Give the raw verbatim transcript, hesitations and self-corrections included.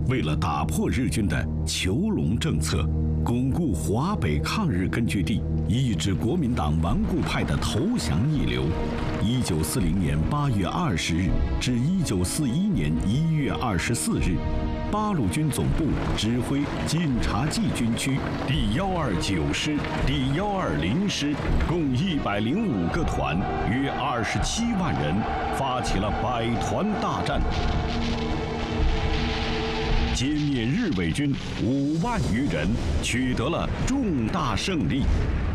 为了打破日军的囚笼政策，巩固华北抗日根据地，抑制国民党顽固派的投降逆流，一九四零年八月二十日至一九四一年一月二十四日，八路军总部指挥晋察冀军区第幺二九师、第幺二零师共一百零五个团，约二十七万人，发起了百团大战，歼灭日伪军五万余人，取得了重大胜利。